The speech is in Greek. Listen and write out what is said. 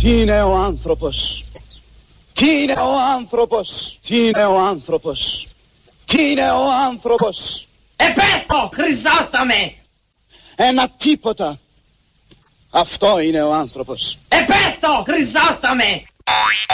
Τι είναι ο άνθρωπος? Τι είναι ο άνθρωπος? Τι είναι ο άνθρωπος? Τι είναι ο άνθρωπος? Πες το, Χρυσόστομε! Ένα τίποτα. Αυτό είναι ο άνθρωπος. Πες το, Χρυσόστομε!